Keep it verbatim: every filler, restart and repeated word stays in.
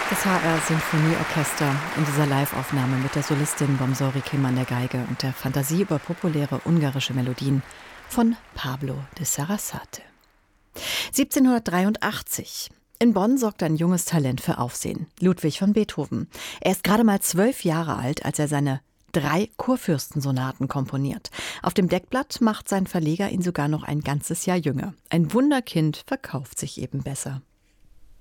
Das H R-Sinfonieorchester in dieser Live-Aufnahme mit der Solistin Bomsori Kim an der Geige und der Fantasie über populäre ungarische Melodien von Pablo de Sarasate. siebzehnhundertdreiundachtzig. In Bonn sorgt ein junges Talent für Aufsehen, Ludwig van Beethoven. Er ist gerade mal zwölf Jahre alt, als er seine drei Kurfürstensonaten komponiert. Auf dem Deckblatt macht sein Verleger ihn sogar noch ein ganzes Jahr jünger. Ein Wunderkind verkauft sich eben besser.